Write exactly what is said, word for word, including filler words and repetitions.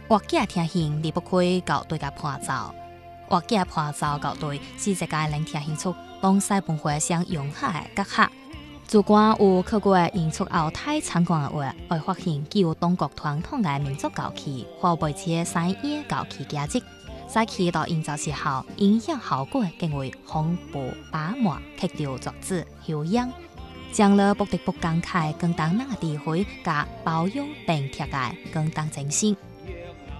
活计听行离不开校对甲伴奏，活计伴奏校对是一个能听形出东西文化相融合的结合。主管有考过演出后太参观的话，会发现具有中国传统的民族乐器和维持的西演的乐器价值。西器到演奏时候，音响效果更为丰富饱满，刻着作子修养，将了不得不感慨广东人的智慧甲包容并贴的广东精神。